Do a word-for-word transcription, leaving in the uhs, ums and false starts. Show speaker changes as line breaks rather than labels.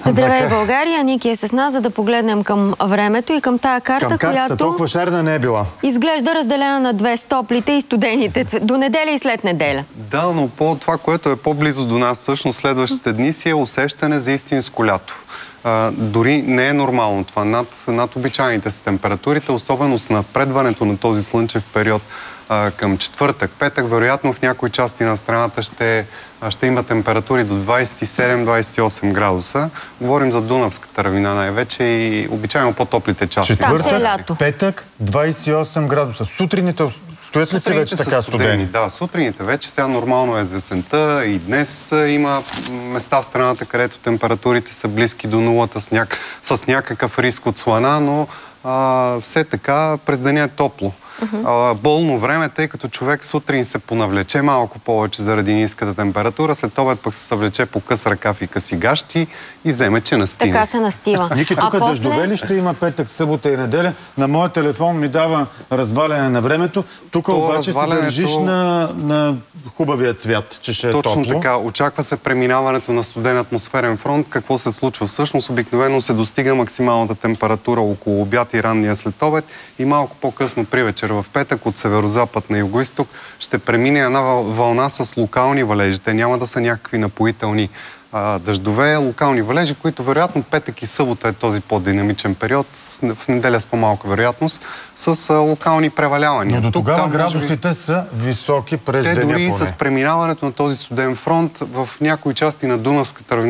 Здравей, България! Ники е с нас, за да погледнем към времето и към тая карта,
към картата,
която
толкова шарна не е била.
Изглежда разделена на две, с топлите и студените. До неделя и след неделя.
Да, но по това, което е по-близо до нас, всъщност следващите дни, си е усещане за истинско лято. А, дори не е нормално това. Над, над обичайните си температурите, особено с напредването на този слънчев период а, към четвъртък, петък, вероятно в някои части на страната ще, ще има температури до двадесет и седем до двадесет и осем градуса. Говорим за Дунавската равнина най-вече и обичайно по-топлите части.
Четвъртък, петък, двадесет и осем градуса. Сутрините стоят ли се вече така студени?
Да, сутрините вече. Сега нормално е за есента и днес има места в страната, където температурите са близки до нулата с, няк... с някакъв риск от слана, но а, все така през деня е топло. Uh-huh. а, болно време, тъй като човек сутрин се понавлече малко повече заради ниската температура, след обед пък се съвлече по къс ръкав и къси гащи и вземе, че настине.
Така се настива.
Ники, тук после... дъждове ли ще има петък, събота и неделя? На моя телефон ми дава разваляне на времето. Тук То обаче развалянето... се държиш на, на хубавия цвят, че ще е
Точно
топло.
Точно така. Очаква се преминаването на студен атмосферен фронт. Какво се случва? Всъщност обикновено се достига максималната температура около обяд и ранния след обед и малко по-късно при вечер. В петък от северозапад на югоизток ще премине една вълна с локални валежи. Те няма да са някакви напоителни а, дъждове, локални валежи, които вероятно петък и събота е този по-динамичен период, в неделя с по-малка вероятност, с а, локални превалявания.
Но до тогава Тук, градусите би... са високи през
Те
деня
дори
поне.
С преминаването на този студен фронт в някои части на Дунавската равнина